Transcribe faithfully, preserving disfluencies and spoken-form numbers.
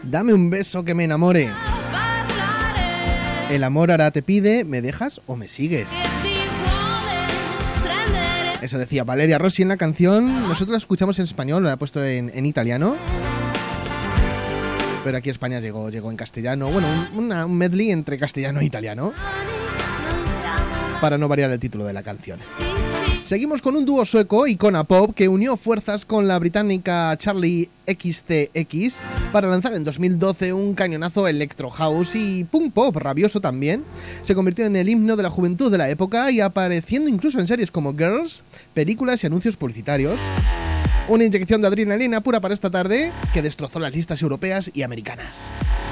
Dame un beso que me enamore. El amor ahora te pide, ¿me dejas o me sigues? Eso decía Valeria Rossi en la canción. Nosotros la escuchamos en español, lo he puesto en, en italiano. Pero aquí a España llegó, llegó en castellano. Bueno, un, una, un medley entre castellano e italiano, para no variar el título de la canción. Seguimos con un dúo sueco, Icona Pop, que unió fuerzas con la británica Charlie X C X para lanzar en dos mil doce un cañonazo electro house y punk pop rabioso también. Se convirtió en el himno de la juventud de la época y apareciendo incluso en series como Girls, películas y anuncios publicitarios. Una inyección de adrenalina pura para esta tarde que destrozó las listas europeas y americanas.